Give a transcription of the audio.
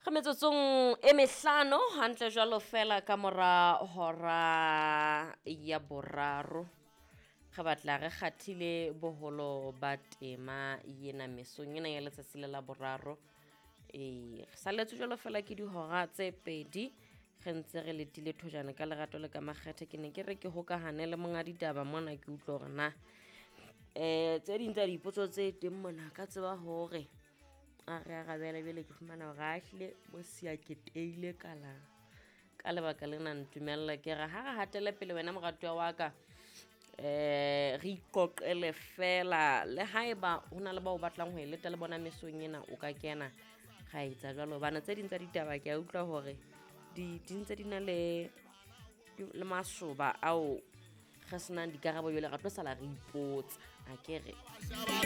Kgametsong e mehlano hantle jwalo fela ka mora hora ya boraro ga batla re kgathile boholo ba tema yena mesong ena ya letsatsi la boraro re saletse jwalo fela ke dihora tse pedi re ntse re letile thojana ka lerato le ka makgethe ke ne ke re ke hokahane le monga ditaba mona ke utlwa hore na tse ding tsa dipotso tse teng mona ka tseba hore a re arabela bjale ke fumana hore a hlile mo sia ke teile ka lebaka lena ntumella ke re ha re hatele pele wena moratuwa wa ka re iqoqele fela le haeba hona le ba o batlang ho eleta le bona mesong ena o ka kena ga etsa jwalo bana tse ding tsa ditaba ke a utlwa hore di ntse di na le masoba ao re senang dikarabo jwale ra tlo sala re ipotsa a ke re